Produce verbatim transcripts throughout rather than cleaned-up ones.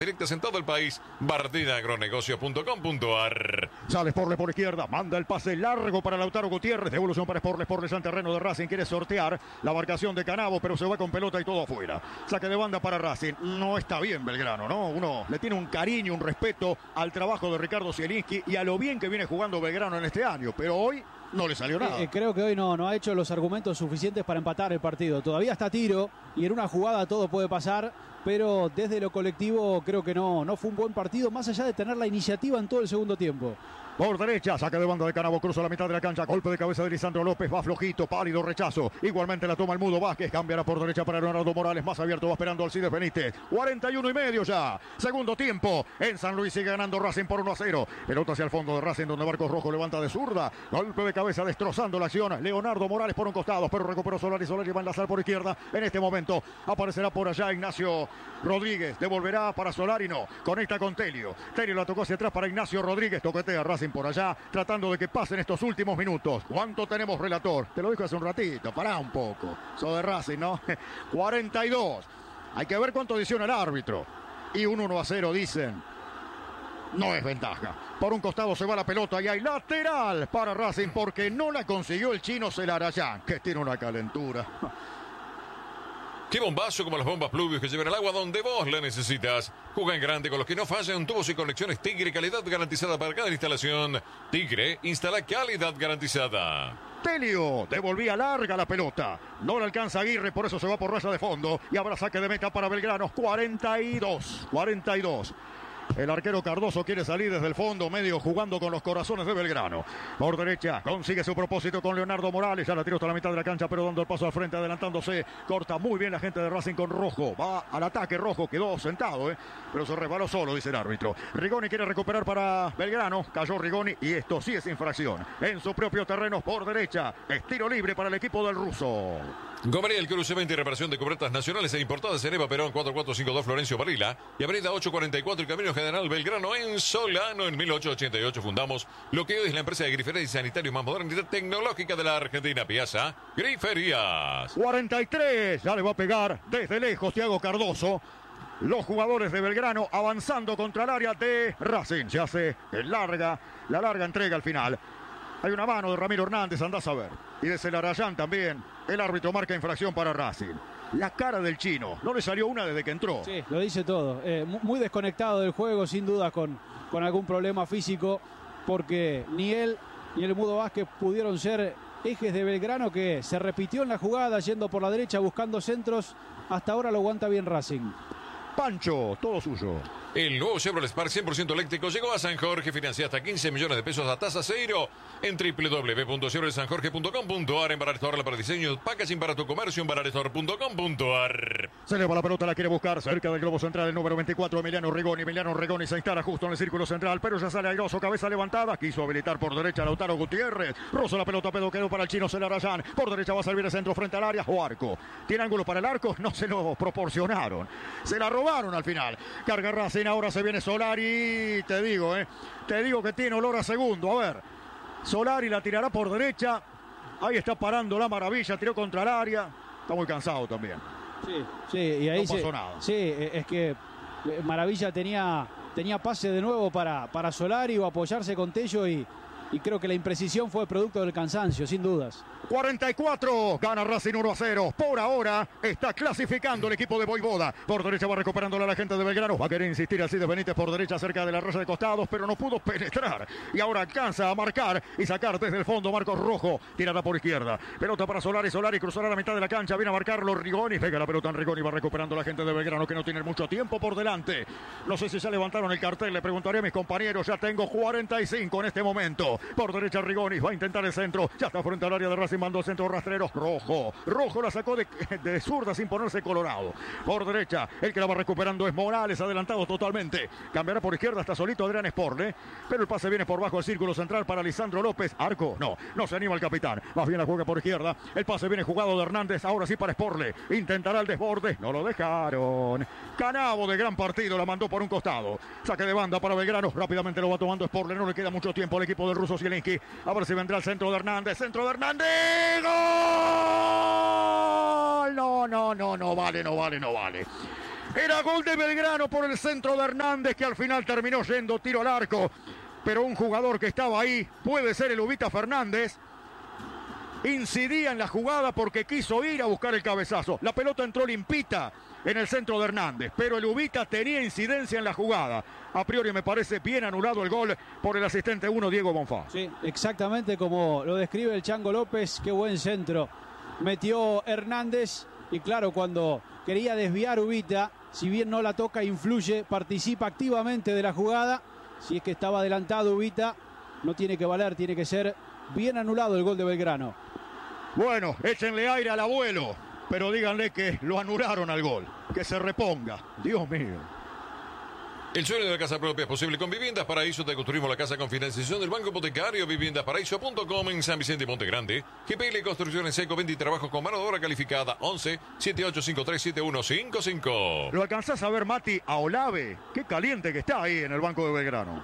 directas en todo el país. Bardina Agronegocio punto com punto ar. Sale Sporles por izquierda, manda el pase largo para Lautaro Gutiérrez, devolución para Sporles, Sporles en terreno de Racing, quiere sortear la marcación de Canavo, pero se va con pelota y todo afuera. Saque de banda para Racing, no está bien Belgrano, ¿no? Uno le tiene un cariño, un respeto al trabajo de Ricardo Zielinski y a lo bien que viene jugando Belgrano en este año, pero hoy no le salió nada. Eh, creo que hoy no, no ha hecho los argumentos suficientes para empatar el partido. Todavía está a tiro y en una jugada todo puede pasar, pero desde lo colectivo creo que no, no fue un buen partido, más allá de tener la iniciativa en todo el segundo tiempo. Por derecha, saque de banda de Canavo, cruza la mitad de la cancha, golpe de cabeza de Lisandro López, va flojito, pálido, rechazo. Igualmente la toma el Mudo Vázquez, cambiará por derecha para Leonardo Morales, más abierto, va esperando Alcides Benítez. cuarenta y uno y medio ya, segundo tiempo, en San Luis sigue ganando Racing por uno a cero. Pelota hacia el fondo de Racing, donde Marcos Rojo levanta de zurda, golpe de cabeza destrozando la acción. Leonardo Morales por un costado, pero recuperó Solari, Solari va a enlazar por izquierda. En este momento aparecerá por allá Ignacio Rodríguez, devolverá para Solari, no, conecta con Telio. Telio la tocó hacia atrás para Ignacio Rodríguez, toquetea Racing por allá, tratando de que pasen estos últimos minutos. ¿Cuánto tenemos, relator? Te lo dijo hace un ratito, pará un poco. Eso de Racing, ¿no? cuarenta y dos. Hay que ver cuánto adiciona el árbitro. Y un uno a cero, dicen. No es ventaja. Por un costado se va la pelota y hay lateral para Racing porque no la consiguió el chino Celarayán, que tiene una calentura. Qué bombazo como las bombas Pluvius que llevan el agua donde vos la necesitas. Juega en grande con los que no fallan, tubos y conexiones Tigre, calidad garantizada para cada instalación. Tigre, instala calidad garantizada. Telio devolvía larga la pelota. No le alcanza Aguirre, por eso se va por raya de fondo. Y habrá saque de meta para Belgrano. cuarenta y dos. cuarenta y dos. El arquero Cardoso quiere salir desde el fondo, medio jugando con los corazones de Belgrano. Por derecha, consigue su propósito con Leonardo Morales. Ya la tiró hasta la mitad de la cancha, pero dando el paso al frente, adelantándose. Corta muy bien la gente de Racing con Rojo. Va al ataque Rojo, quedó sentado, ¿eh? pero se resbaló solo, dice el árbitro. Rigoni quiere recuperar para Belgrano. Cayó Rigoni y esto sí es infracción. En su propio terreno, por derecha. Estilo libre para el equipo del ruso. Gomariel Cruce veinte, reparación de cubiertas nacionales e importadas en Eva Perón cuatro cuatro cinco dos Florencio Varela y Avenida ocho cuarenta y cuatro el Camino General Belgrano en Solano. En mil ochocientos ochenta y ocho fundamos lo que hoy es la empresa de grifería y sanitario más moderna y tecnológica de la Argentina, Piazza Griferías. cuarenta y tres, ya le va a pegar desde lejos Thiago Cardoso. Los jugadores de Belgrano avanzando contra el área de Racing. Se hace larga, la larga entrega al final. Hay una mano de Ramiro Hernández, andás a ver. Y de Celarayán también. El árbitro marca infracción para Racing. La cara del chino. No le salió una desde que entró. Sí, lo dice todo. Eh, muy desconectado del juego, sin duda, con, con algún problema físico. Porque ni él ni el Mudo Vázquez pudieron ser ejes de Belgrano, que se repitió en la jugada, yendo por la derecha, buscando centros. Hasta ahora lo aguanta bien Racing. Pancho, todo suyo. El nuevo Chevrolet Spark cien por ciento eléctrico llegó a San Jorge. Financia hasta quince millones de pesos a tasa cero en doble u doble u doble u punto chevrolet san jorge punto com punto ar. En Bararestor para diseño, packaging para tu comercio en bararestor punto com punto ar. Se eleva la pelota, la quiere buscar cerca del globo central el número veinticuatro, Emiliano Rigoni. Emiliano Rigoni se instala justo en el círculo central, pero ya sale airoso, cabeza levantada. Quiso habilitar por derecha Lautaro Gutiérrez. Roza la pelota, pedo quedó para el chino Celarayán. Por derecha va a servir el centro frente al área o arco. ¿Tiene ángulo para el arco? No se lo proporcionaron. Se la robaron al final. Carga Racing, ahora se viene Solari. Te digo, eh. Te digo que tiene olor a segundo. A ver. Solari la tirará por derecha. Ahí está parando la maravilla. Tiró contra el área. Está muy cansado también. Sí, sí, y ahí no pasó se, nada. Sí, es que Maravilla tenía, tenía pase de nuevo para, para Solari o apoyarse con Tello y, y creo que la imprecisión fue producto del cansancio, sin dudas. cuarenta y cuatro, gana Racing uno a cero. Por ahora está clasificando el equipo de Voivoda. Por derecha va recuperándola la gente de Belgrano. Va a querer insistir Alcides Benítez por derecha cerca de la raya de costados, pero no pudo penetrar. Y ahora alcanza a marcar y sacar desde el fondo Marcos Rojo. Tirada por izquierda. Pelota para Solari. Solari cruzará la mitad de la cancha. Viene a marcarlo Rigoni. Pega la pelota en Rigoni. Va recuperando la gente de Belgrano que no tiene mucho tiempo por delante. No sé si ya levantaron el cartel. Le preguntaré a mis compañeros. Ya tengo cuarenta y cinco en este momento. Por derecha Rigoni. Va a intentar el centro. Ya está frente al área de Racing. Mandó centro rastrero. Rojo. Rojo la sacó de, de zurda sin ponerse colorado. Por derecha. El que la va recuperando es Morales. Adelantado totalmente. Cambiará por izquierda. Está solito Adrián Sporle. Pero el pase viene por bajo el círculo central para Lisandro López. Arco. No. No se anima el capitán. Más bien la juega por izquierda. El pase viene jugado de Hernández. Ahora sí para Sporle. Intentará el desborde. No lo dejaron. Canavo de gran partido. La mandó por un costado. Saque de banda para Belgrano. Rápidamente lo va tomando Sporle. No le queda mucho tiempo al equipo del ruso Zielinski. A ver si vendrá el centro de Hernández. Centro de Hernández. ¡Gol! No, no, no, no vale, no vale, no vale. Era gol de Belgrano por el centro de Hernández, que al final terminó yendo tiro al arco. Pero un jugador que estaba ahí, puede ser el Ubita Fernández, incidía en la jugada porque quiso ir a buscar el cabezazo. La pelota entró limpita en el centro de Hernández, pero el Ubita tenía incidencia en la jugada. A priori me parece bien anulado el gol por el asistente uno, Diego Bonfá. Sí, exactamente como lo describe el Chango López. Qué buen centro metió Hernández. Y claro, cuando quería desviar Ubita, si bien no la toca, influye, participa activamente de la jugada. Si es que estaba adelantado Ubita, no tiene que valer, tiene que ser bien anulado el gol de Belgrano. Bueno, échenle aire al abuelo, pero díganle que lo anularon al gol, que se reponga. Dios mío. El sueño de la casa propia es posible con Viviendas Paraíso. Te construimos la casa con financiación del Banco Hipotecario. viviendas paraíso punto com en San Vicente y Monte Grande. G P L Construcciones Seco, venta y trabajo con mano de obra calificada. Once, setenta y ocho cincuenta y tres, setenta y uno cincuenta y cinco. ¿Lo alcanzás a ver, Mati, a Olave? Qué caliente que está ahí en el banco de Belgrano.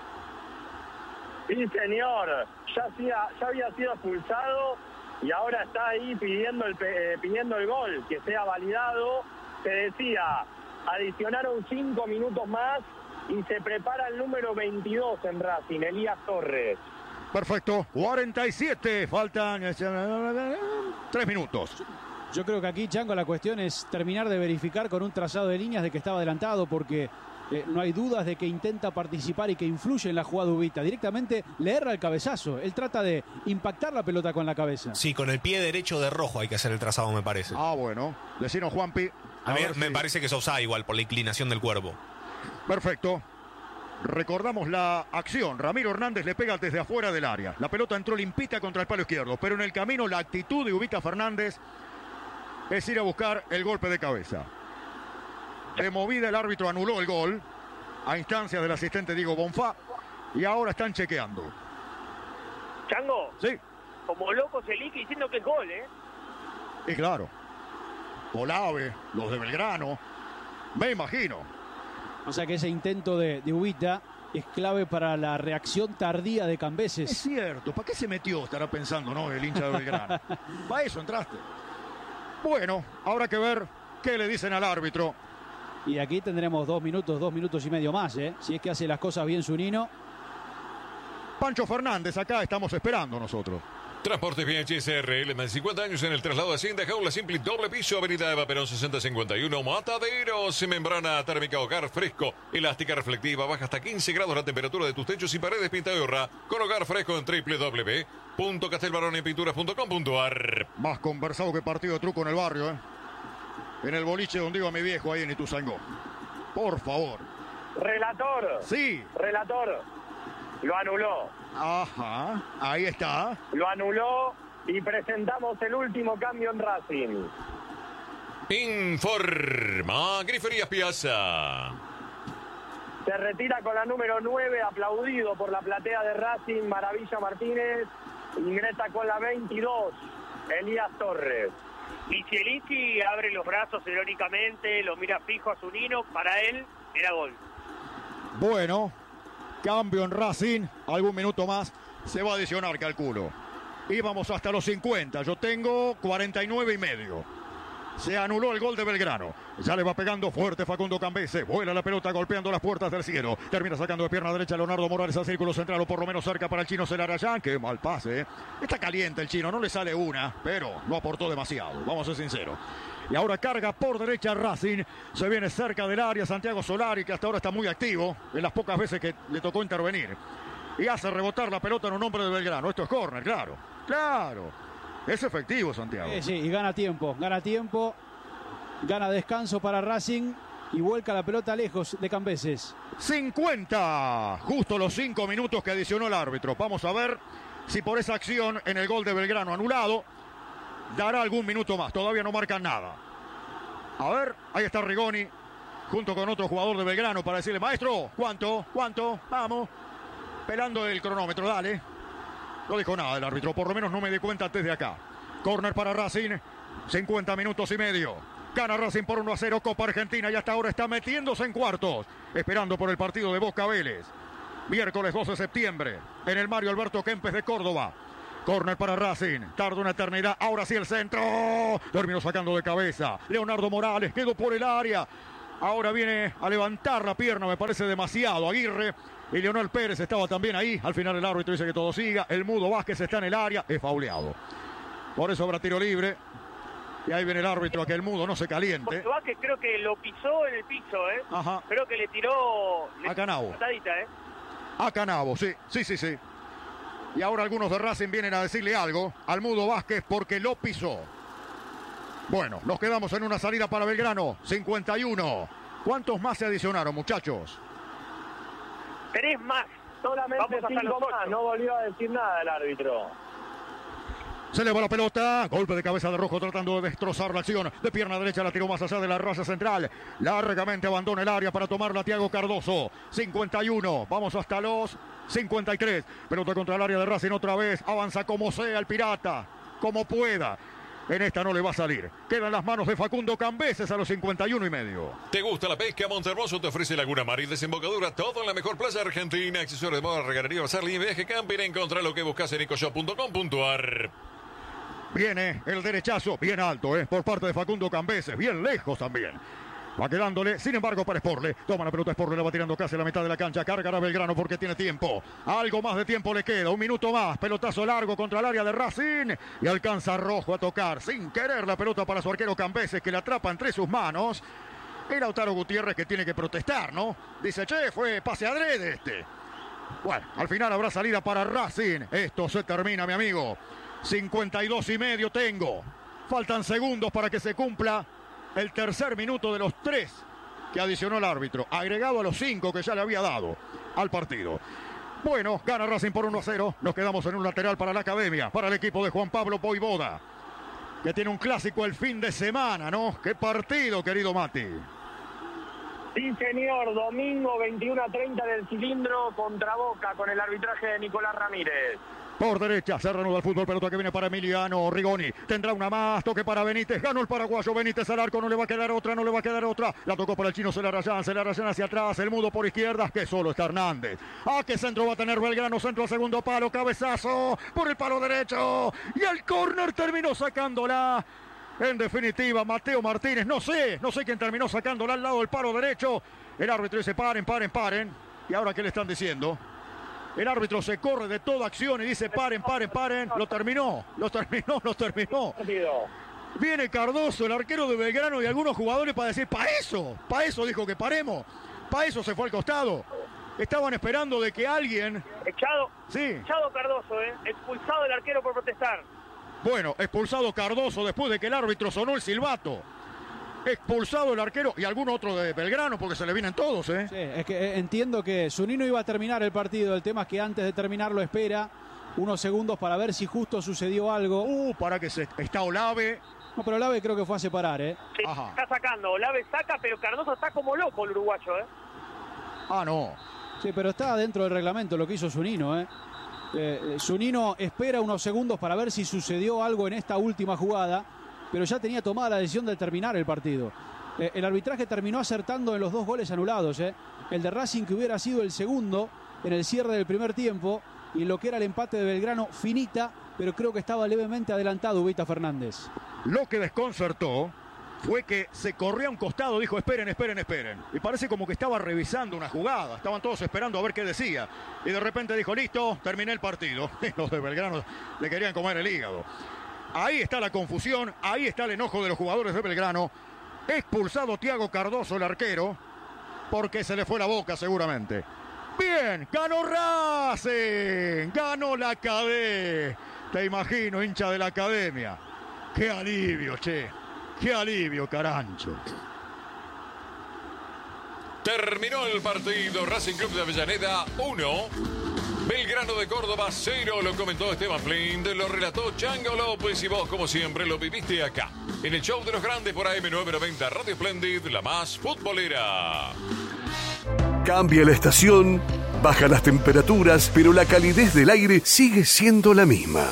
Sí, señor. Ya, hacía, ya había sido expulsado y ahora está ahí pidiendo el, eh, pidiendo el gol, que sea validado. Se decía, adicionaron cinco minutos más y se prepara el número veintidós en Racing, Elías Torres. Perfecto, cuarenta y siete, faltan tres minutos. Yo creo que aquí, Chango, la cuestión es terminar de verificar con un trazado de líneas de que estaba adelantado, porque eh, no hay dudas de que intenta participar y que influye en la jugada Ubita. Directamente le erra el cabezazo. Él trata de impactar la pelota con la cabeza. Sí, con el pie derecho de Rojo hay que hacer el trazado, me parece. Ah, bueno. Decinos, Juanpi. A, a mí me si... parece que es offside igual, por la inclinación del cuerpo. Perfecto. Recordamos la acción. Ramiro Hernández le pega desde afuera del área. La pelota entró limpita contra el palo izquierdo, pero en el camino la actitud de Ubita Fernández es ir a buscar el golpe de cabeza. De movida el árbitro anuló el gol a instancias del asistente Diego Bonfá y ahora están chequeando. Chango. Sí. Como loco Celique diciendo que es gol, ¿eh? Y claro. Olave, los de Belgrano. Me imagino. O sea que ese intento de, de Ubita es clave para la reacción tardía de Cambeses. Es cierto. ¿Para qué se metió? Estará pensando, ¿no? El hincha de Belgrano. Para eso entraste. Bueno, habrá que ver qué le dicen al árbitro. Y aquí tendremos dos minutos, dos minutos y medio más, ¿eh? Si es que hace las cosas bien Zunino. Pancho Fernández, acá estamos esperando nosotros. Transportes B H S R L, más de cincuenta años en el traslado de Hacienda, jaula simple, doble piso, avenida Eva Perón sesenta cincuenta y uno, Mataderos, membrana térmica hogar fresco, elástica reflectiva, baja hasta quince grados la temperatura de tus techos y paredes, pinta y ahorra, con hogar fresco en doble u doble u doble u punto castelbaronepinturas punto com punto a r. Más conversado que partido de truco en el barrio, ¿eh? En el boliche donde iba mi viejo ahí en Ituzaingó. Por favor. Relator. Sí. Relator. Lo anuló. Ajá, ahí está. Lo anuló y presentamos el último cambio en Racing. Informa Griferías Piazza. Se retira con la número nueve, aplaudido por la platea de Racing, Maravilla Martínez. Ingresa con la veintidós, Elías Torres. Y Celique abre los brazos irónicamente, lo mira fijo a Zunino. Para él era gol. Bueno. Cambio en Racing, algún minuto más se va a adicionar, calculo. Íbamos hasta los cincuenta, yo tengo cuarenta y nueve y medio. Se anuló el gol de Belgrano. Ya le va pegando fuerte Facundo Cambeses. Vuela la pelota golpeando las puertas del cielo. Termina sacando de pierna derecha Leonardo Morales al círculo central, o por lo menos cerca para el chino Celarayán. Qué mal pase, ¿eh? Está caliente el chino, no le sale una, pero no aportó demasiado, vamos a ser sinceros. Y ahora carga por derecha Racing. Se viene cerca del área Santiago Solari, que hasta ahora está muy activo en las pocas veces que le tocó intervenir. Y hace rebotar la pelota en un hombre de Belgrano. Esto es córner, claro. Claro. Es efectivo, Santiago. Sí, sí, y gana tiempo. Gana tiempo. Gana descanso para Racing. Y vuelca la pelota lejos de Cambeses. cincuenta. Justo los cinco minutos que adicionó el árbitro. Vamos a ver si por esa acción en el gol de Belgrano anulado dará algún minuto más. Todavía no marcan nada. A ver, ahí está Rigoni junto con otro jugador de Belgrano para decirle: maestro, ¿cuánto? ¿Cuánto? Vamos. Pelando el cronómetro, dale. No dijo nada el árbitro, por lo menos no me di cuenta desde acá. Córner para Racing, cincuenta minutos y medio. Gana Racing por uno a cero, Copa Argentina, y hasta ahora está metiéndose en cuartos, esperando por el partido de Boca Vélez. Miércoles doce de septiembre, en el Mario Alberto Kempes de Córdoba. Córner para Racing, tarda una eternidad, ahora sí el centro. Terminó sacando de cabeza Leonardo Morales, quedó por el área. Ahora viene a levantar la pierna, me parece demasiado. Aguirre y Leonel Pérez estaba también ahí. Al final el árbitro dice que todo siga. El Mudo Vázquez está en el área, es fauleado. Por eso habrá tiro libre. Y ahí viene el árbitro a que el Mudo no se caliente. Vázquez creo que lo pisó en el piso, ¿eh? Ajá. Creo que le tiró... A Canavo. Patadita, ¿eh? A Canavo, sí, sí, sí, sí. Y ahora algunos de Racing vienen a decirle algo al Mudo Vázquez porque lo pisó. Bueno, nos quedamos en una salida para Belgrano. cincuenta y uno. ¿Cuántos más se adicionaron, muchachos? Tres más. Solamente Vamos hasta cinco los más. ocho. No volvió a decir nada el árbitro. Se le va la pelota, golpe de cabeza de Rojo tratando de destrozar la acción. De pierna derecha la tiró más allá de la raya central. Largamente abandona el área para tomarla Thiago Cardoso. cincuenta y uno, vamos hasta los cincuenta y tres. Pelota contra el área de Racing otra vez. Avanza como sea el Pirata, como pueda. En esta no le va a salir. Quedan las manos de Facundo Cambeses a los cincuenta y uno y medio. ¿Te gusta la pesca? Montehermoso te ofrece Laguna Mar y Desembocadura. Todo en la mejor playa argentina. Accesorios de moda, regalería, bazar, línea, viaje, camping. Encontrá lo que buscas en ecoshop punto com punto ar. Viene el derechazo, bien alto, ¿eh? Por parte de Facundo Cambeses, bien lejos también. Va quedándole, sin embargo, para Sporle. Toma la pelota Sporle, la va tirando casi a la mitad de la cancha. Cargará Belgrano porque tiene tiempo. Algo más de tiempo le queda, un minuto más. Pelotazo largo contra el área de Racing. Y alcanza Rojo a tocar, sin querer, la pelota para su arquero Cambeses, que la atrapa entre sus manos. Y Lautaro Gutiérrez que tiene que protestar, ¿no? Dice, che, fue pase adrede este. Bueno, al final habrá salida para Racing. Esto se termina, mi amigo. cincuenta y dos y medio tengo. Faltan segundos para que se cumpla el tercer minuto de los tres que adicionó el árbitro, agregado a los cinco que ya le había dado al partido. Bueno, gana Racing por uno a cero. Nos quedamos en un lateral para la academia, para el equipo de Juan Pablo Voivoda, que tiene un clásico el fin de semana, ¿no? ¡Qué partido, querido Mati! Sí, señor. Domingo veintiuno a treinta del Cilindro contra Boca con el arbitraje de Nicolás Ramírez. Por derecha, se reanuda el fútbol, pelota que viene para Emiliano Rigoni. Tendrá una más, toque para Benítez. Ganó el paraguayo Benítez al arco, no le va a quedar otra, no le va a quedar otra. La tocó para el chino Celarayán, Celarayán hacia atrás, el Mudo por izquierda, que solo está Hernández. ¿A qué centro va a tener Belgrano? Centro al segundo palo, cabezazo por el palo derecho. Y el córner terminó sacándola. En definitiva, Mateo Martínez, no sé, no sé quién terminó sacándola al lado del palo derecho. El árbitro dice paren, paren, paren. ¿Y ahora qué le están diciendo? El árbitro se corre de toda acción y dice paren, paren, paren. Lo terminó, lo terminó, lo terminó. Viene Cardoso, el arquero de Belgrano y algunos jugadores para decir, para eso, para eso dijo que paremos. Para eso se fue al costado. Estaban esperando de que alguien... Echado, sí. echado Cardoso, ¿eh? Expulsado el arquero por protestar. Bueno, expulsado Cardoso después de que el árbitro sonó el silbato. Expulsado el arquero y algún otro de Belgrano porque se le vienen todos, ¿eh? Sí, es que entiendo que Zunino iba a terminar el partido. El tema es que antes de terminarlo espera unos segundos para ver si justo sucedió algo. Uh, para que se está Olave. No, pero Olave creo que fue a separar, ¿eh? Sí, Ajá. está sacando, Olave saca, pero Cardoso está como loco el uruguayo, ¿eh? Ah, no. Sí, pero está dentro del reglamento lo que hizo Zunino, ¿eh? Eh, Zunino espera unos segundos para ver si sucedió algo en esta última jugada, pero ya tenía tomada la decisión de terminar el partido. Eh, el arbitraje terminó acertando en los dos goles anulados, ¿eh? El de Racing, que hubiera sido el segundo en el cierre del primer tiempo, y lo que era el empate de Belgrano, finita, pero creo que estaba levemente adelantado Ubita Fernández. Lo que desconcertó fue que se corrió a un costado, dijo esperen, esperen, esperen. Y parece como que estaba revisando una jugada. Estaban todos esperando a ver qué decía. Y de repente dijo, listo, terminé el partido. Los de Belgrano le querían comer el hígado. Ahí está la confusión, ahí está el enojo de los jugadores de Belgrano. Expulsado Thiago Cardoso, el arquero, porque se le fue la boca seguramente. Bien, ganó Racing, ganó la Academia. Te imagino, hincha de la Academia. Qué alivio, che. Qué alivio, Carancho. Terminó el partido. Racing Club de Avellaneda uno. Belgrano de Córdoba cero. Lo comentó Esteban Flint, lo relató Chango López y vos, como siempre, lo viviste acá, en el show de los grandes por A M novecientos noventa Radio Splendid, la más futbolera. Cambia la estación, baja las temperaturas, pero la calidez del aire sigue siendo la misma.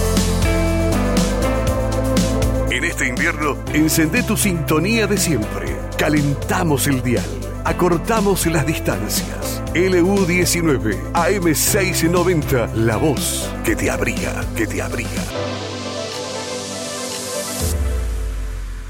En este invierno, encendé tu sintonía de siempre. Calentamos el dial, acortamos las distancias. L U diecinueve, A M seiscientos noventa, la voz que te abriga, que te abriga. Una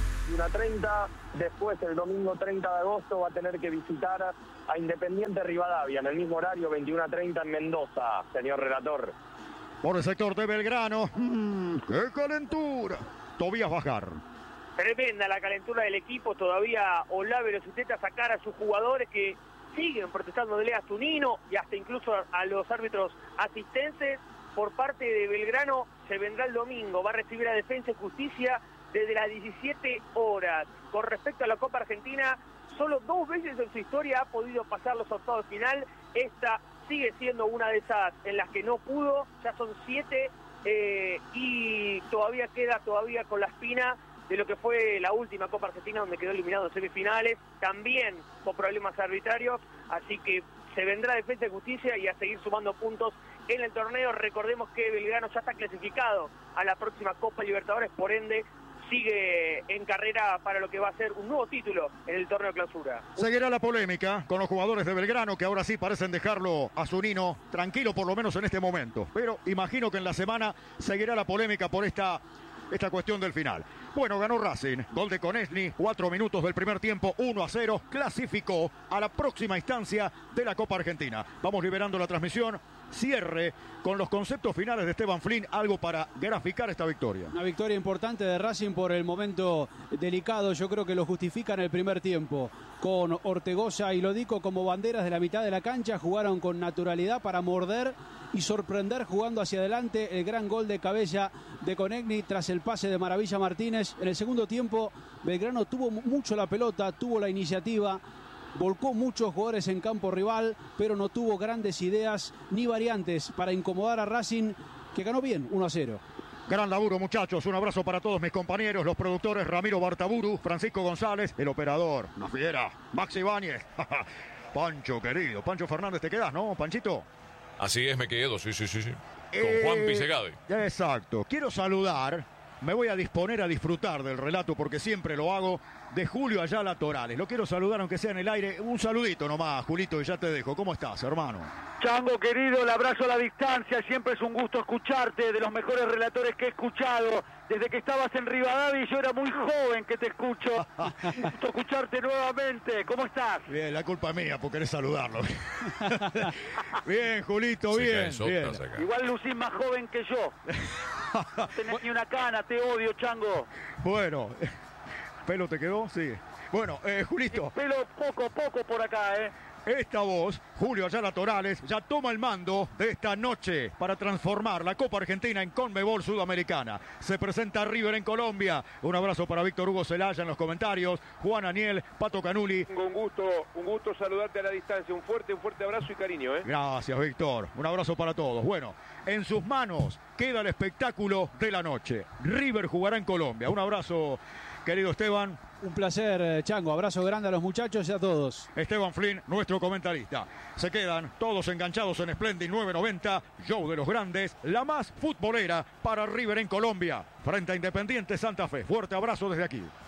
veintiuna treinta. Después, el domingo treinta de agosto, va a tener que visitar a Independiente Rivadavia, en el mismo horario, veintiuna treinta en Mendoza, señor relator. Por el sector de Belgrano, mmm, ¡qué calentura! Tobías Bajar. Tremenda la calentura del equipo, todavía Olave intenta sacar a sus jugadores que siguen protestándole a Zunino y hasta incluso a los árbitros asistentes. Por parte de Belgrano se vendrá el domingo, va a recibir a Defensa y Justicia desde las diecisiete horas. Con respecto a la Copa Argentina, solo dos veces en su historia ha podido pasar los octavos de final. Esta sigue siendo una de esas en las que no pudo, ya son siete eh, y todavía queda todavía con la espina de lo que fue la última Copa Argentina, donde quedó eliminado en semifinales, también con problemas arbitrarios, así que se vendrá Defensa y Justicia y a seguir sumando puntos en el torneo. Recordemos que Belgrano ya está clasificado a la próxima Copa Libertadores, por ende sigue en carrera para lo que va a ser un nuevo título en el torneo clausura. Seguirá la polémica con los jugadores de Belgrano, que ahora sí parecen dejarlo a Zunino tranquilo, por lo menos en este momento, pero imagino que en la semana seguirá la polémica por esta esta cuestión del final. Bueno, ganó Racing, gol de Konechny, cuatro minutos del primer tiempo, uno a cero, clasificó a la próxima instancia de la Copa Argentina. Vamos liberando la transmisión, cierre con los conceptos finales de Esteban Flynn, algo para graficar esta victoria. Una victoria importante de Racing por el momento delicado, yo creo que lo justifica en el primer tiempo, con Ortegoza y Lodico como banderas de la mitad de la cancha, jugaron con naturalidad para morder y sorprender jugando hacia adelante. El gran gol de cabeza de Konechny tras el pase de Maravilla Martínez. En el segundo tiempo Belgrano tuvo mucho la pelota, tuvo la iniciativa, volcó muchos jugadores en campo rival, pero no tuvo grandes ideas ni variantes para incomodar a Racing, que ganó bien, uno a cero. Gran laburo, muchachos. Un abrazo para todos mis compañeros, los productores Ramiro Bartaburu, Francisco González, el operador, una fiera, Maxi Ibáñez. Pancho, querido. Pancho Fernández, ¿te quedas, no, Panchito? Así es, me quedo, sí, sí, sí, sí. Con Eh, Juan Pisegade. Exacto. Quiero saludar, me voy a disponer a disfrutar del relato porque siempre lo hago, de Julio Ayala Torales. Lo quiero saludar aunque sea en el aire. Un saludito nomás, Julito, y ya te dejo. ¿Cómo estás, hermano? Chango, querido, el abrazo a la distancia. Siempre es un gusto escucharte, de los mejores relatores que he escuchado. Desde que estabas en Rivadavia y yo era muy joven que te escucho. Un gusto escucharte nuevamente. ¿Cómo estás? Bien, la culpa es mía por querer saludarlo. Bien, Julito, Se bien, caen sopas bien. acá. Igual lucís más joven que yo. No tenés ni una cana, te odio, Chango. Bueno, ¿pelo te quedó? Sí. Bueno, eh, Julito, Pelo poco, poco por acá, ¿eh? esta voz, Julio Ayala Torales, ya toma el mando de esta noche para transformar la Copa Argentina en Conmebol Sudamericana. Se presenta River en Colombia. Un abrazo para Víctor Hugo Celaya en los comentarios, Juan Aniel, Pato Canuli. Un gusto, un gusto saludarte a la distancia. Un fuerte, un fuerte abrazo y cariño, ¿eh? Gracias, Víctor. Un abrazo para todos. Bueno, en sus manos queda el espectáculo de la noche. River jugará en Colombia. Un abrazo, querido Esteban. Un placer, eh, Chango. Abrazo grande a los muchachos y a todos. Esteban Flynn, nuestro comentarista. Se quedan todos enganchados en Splendid nueve noventa, show de los grandes, la más futbolera para River en Colombia, frente a Independiente Santa Fe. Fuerte abrazo desde aquí.